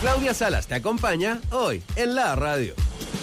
Claudia Salas te acompaña hoy en la radio.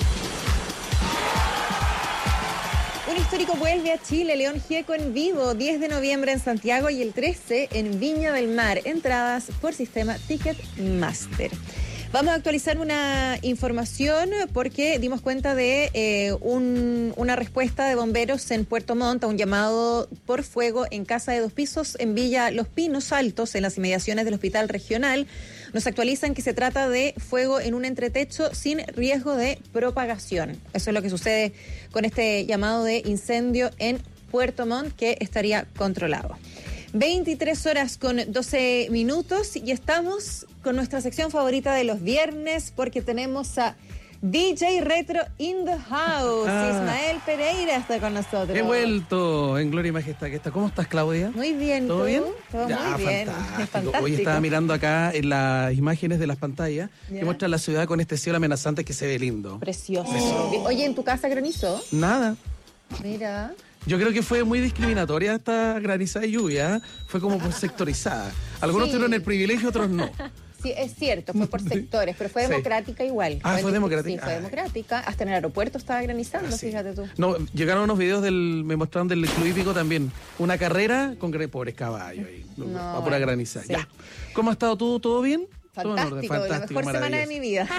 Un histórico vuelve a Chile, León Gieco en vivo, 10 de noviembre en Santiago y el 13 en Viña del Mar. Entradas por sistema Ticketmaster. Vamos a actualizar una información porque dimos cuenta de una respuesta de bomberos en Puerto Montt a un llamado por fuego en casa de 2 pisos en Villa Los Pinos Altos, en las inmediaciones del Hospital Regional. Nos actualizan que se trata de fuego en un entretecho sin riesgo de propagación. Eso es lo que sucede con este llamado de incendio en Puerto Montt, que estaría controlado. 23 horas con 12 minutos y estamos con nuestra sección favorita de los viernes porque tenemos a DJ Retro in the house. Ismael Pereira está con nosotros. He vuelto en gloria y majestad. ¿Cómo estás, Claudia? Muy bien. ¿Todo bien? Todo muy bien. Fantástico. Hoy estaba mirando acá en las imágenes de las pantallas que muestran la ciudad con este cielo amenazante que se ve lindo. Precioso. Oye, ¿en tu casa granizó? Nada. Mira. Yo creo que fue muy discriminatoria esta granizada y lluvia. Fue como por sectorizada. Algunos tuvieron el privilegio, otros no. Sí, es cierto, fue por sectores, pero fue democrática igual. ¿Fue democrática? Sí, fue democrática. Hasta en el aeropuerto estaba granizando, fíjate tú. No, llegaron unos videos me mostraron del Club Hípico también. Una carrera con pobres caballos ahí. A pura granizada. Sí. Ya. ¿Cómo ha estado tú? ¿Todo bien? Fantástico, la mejor semana de mi vida.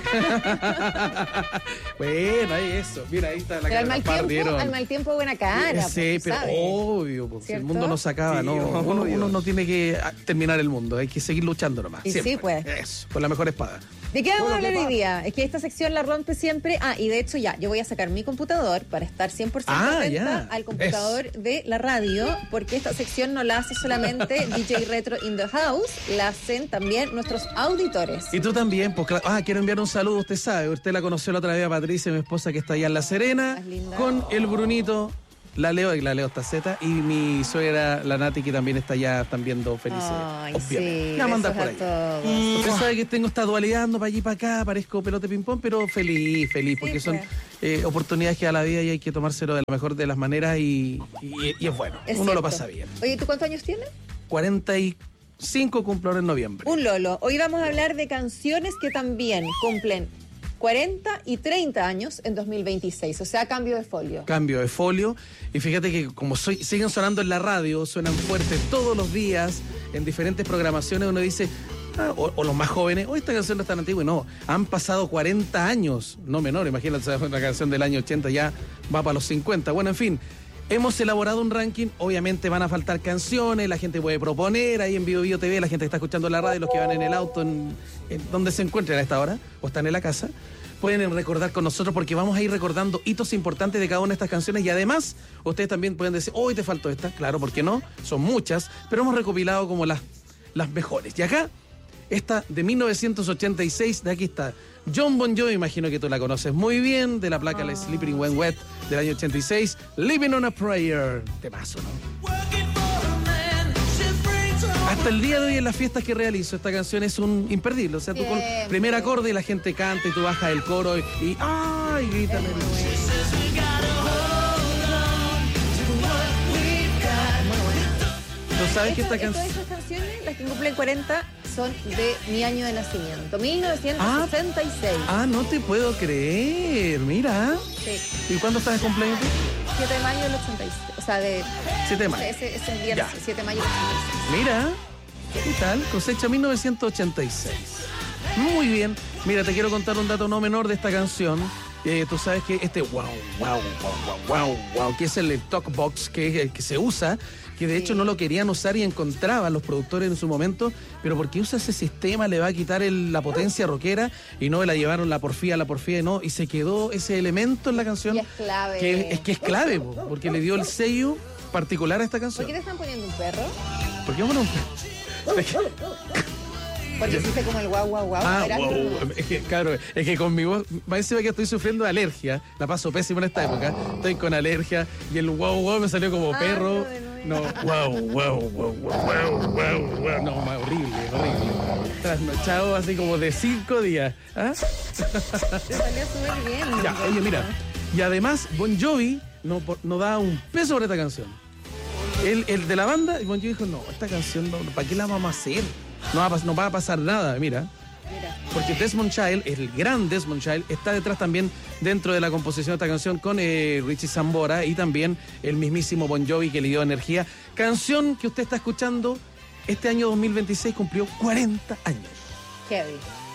Bueno, ahí eso. Mira, ahí está la pero cara. al mal tiempo buena cara. Sí, pero ¿sabes? Obvio, porque el mundo no se acaba, ¿no? Uno no tiene que terminar el mundo, hay que seguir luchando nomás. Y siempre. Sí, pues. Eso, con la mejor espada. ¿De qué vamos a hablar hoy día? Es que esta sección la rompe siempre. Y de hecho yo voy a sacar mi computador para estar 100% atenta al computador de la radio, porque esta sección no la hace solamente DJ Retro in the house, la hacen también nuestros auditores. Y tú también, pues quiero enviar un saludo, usted sabe, usted la conoció la otra vez a Patricia, mi esposa que está allá en La Serena, con el Brunito. La Leo está Z y mi suegra, la Nati, que también está allá, están viendo felices. Ay, sí, la manda por ahí. Usted sabe que tengo esta dualidad, ando para allí y para acá, parezco pelote ping-pong, pero feliz, porque son oportunidades que da la vida y hay que tomárselo de la mejor de las maneras y es bueno. Uno lo pasa bien. Oye, ¿tú cuántos años tienes? 45 cumplo ahora en noviembre. Un lolo. Hoy vamos a hablar de canciones que también cumplen 40 y 30 años en 2026, o sea, cambio de folio. Cambio de folio, y fíjate que como siguen sonando en la radio, suenan fuertes todos los días, en diferentes programaciones, uno dice, o los más jóvenes, esta canción no es tan antigua, y no, han pasado 40 años, no menor, imagínate, una canción del año 80 ya va para los 50, bueno, en fin. Hemos elaborado un ranking, obviamente van a faltar canciones, la gente puede proponer, ahí en Bio TV, la gente que está escuchando la radio, los que van en el auto, en donde se encuentren a esta hora, o están en la casa, pueden recordar con nosotros porque vamos a ir recordando hitos importantes de cada una de estas canciones y además ustedes también pueden decir, hoy te faltó esta, claro, ¿por qué no? Son muchas, pero hemos recopilado como las mejores. Y acá, esta de 1986, de aquí está Jon Bon Jovi, imagino que tú la conoces muy bien, de la placa La Sleeping When Wet del año 86, Living on a Prayer, temazo, ¿no? Hasta el día de hoy en las fiestas que realizo, esta canción es un imperdible, o sea, tú con primer acorde y la gente canta y tú bajas el coro y gritan. ¿Tú sabes que esta canción? Todas esas canciones, las que cumplen 40, son de mi año de nacimiento, 1966. No te puedo creer, mira. Sí. ¿Y cuándo estás de cumpleaños? 7 de mayo del 86, o sea, de... 7 de mayo. Ese día, 7 de mayo del 86. Mira, ¿qué tal? Cosecha 1986. Muy bien. Mira, te quiero contar un dato no menor de esta canción. Tú sabes que este wow, que es el talk box que se usa, que de hecho no lo querían usar y encontraban los productores en su momento, pero porque usa ese sistema le va a quitar la potencia rockera y no la llevaron la porfía, no, y se quedó ese elemento en la canción. Y es clave. Que es clave, porque le dio el sello particular a esta canción. ¿Por qué te están poniendo un perro? ¿Por qué bueno un perro? Porque hiciste como el guau. Es que, claro, es que con mi voz, más encima que estoy sufriendo de alergia, la paso pésimo en esta época, estoy con alergia y el guau me salió como perro. No, guau. No, horrible. Trasnochado así como de 5 días. Te salió súper bien. Ya, oye, mira. Y además, Bon Jovi no da un peso por esta canción. El de la banda, Bon Jovi dijo, no, esta canción, ¿para qué la vamos a hacer? No va a pasar nada, mira. Mira. Porque Desmond Child, el gran Desmond Child, está detrás también dentro de la composición de esta canción con Richie Sambora y también el mismísimo Bon Jovi que le dio energía. Canción que usted está escuchando este año 2026 cumplió 40 años. Heavy.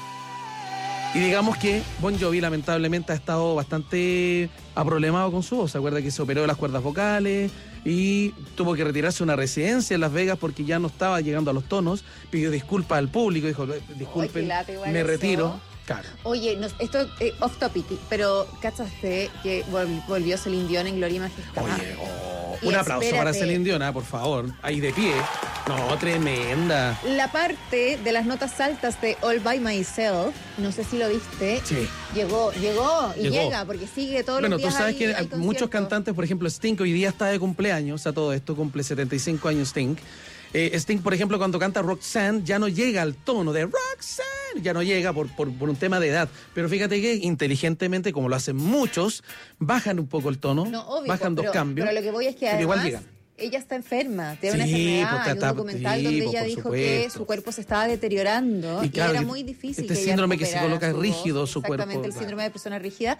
Y digamos que Bon Jovi lamentablemente ha estado bastante aproblemado con su voz. ¿Se acuerda que se operó de las cuerdas vocales y tuvo que retirarse a una residencia en Las Vegas porque ya no estaba llegando a los tonos? Pidió disculpas al público, dijo, disculpen, me retiro. Claro. Oye, esto off topic, pero ¿cachaste que volvió Celine Dion en Gloria y Majestad? Oye, un aplauso para Celine Dion, por favor. Ahí de pie. No, tremenda. La parte de las notas altas de All By Myself, no sé si lo viste. Sí. Llegó y llega, porque sigue todos los días. Bueno, tú sabes que hay muchos cantantes, por ejemplo, Sting hoy día está de cumpleaños, o sea, todo esto cumple 75 años Sting. Sting, por ejemplo, cuando canta Roxanne, ya no llega al tono de Roxanne, ya no llega por un tema de edad. Pero fíjate que inteligentemente, como lo hacen muchos, bajan un poco el tono, no, obvio, bajan dos cambios. Pero lo que voy es que además, igual llegan. Ella está enferma, tiene una enfermedad. Hay un documental donde ella dijo que su cuerpo se estaba deteriorando y claro, era muy difícil. Este síndrome que se coloca rígido su cuerpo. Exactamente, el síndrome de persona rígida.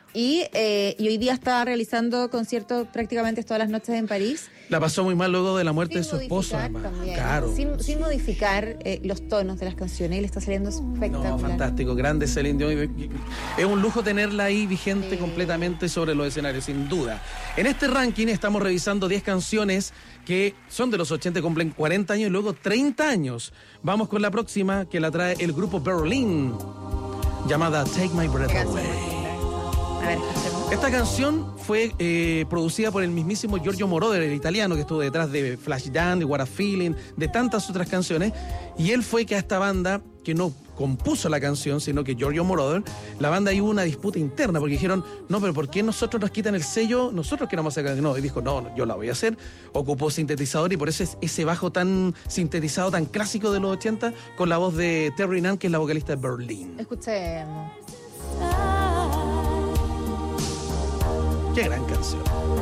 Y hoy día está realizando conciertos prácticamente todas las noches en París. La pasó muy mal luego de la muerte de su esposo, además. Claro. Sin modificar los tonos de las canciones, y le está saliendo espectacular. No, fantástico, grande Celine Dion. Es un lujo tenerla ahí vigente completamente sobre los escenarios, sin duda. En este ranking estamos revisando 10 canciones que son de los 80, cumplen 40 años y luego 30 años. Vamos con la próxima, que la trae el grupo Berlin, llamada Take My Breath Away. A ver, esta canción fue producida por el mismísimo Giorgio Moroder, el italiano que estuvo detrás de Flashdance, de What a Feeling, de tantas otras canciones, y él fue que a esta banda, que no compuso la canción, sino que Giorgio Moroder, la banda hubo una disputa interna, porque dijeron, no, pero ¿por qué nosotros nos quitan el sello? Nosotros queremos hacer canción. No, y dijo, no, yo la voy a hacer. Ocupó sintetizador y por eso es ese bajo tan sintetizado, tan clásico de los 80, con la voz de Terry Nunn, que es la vocalista de Berlin. Escuchemos. Qué gran canción.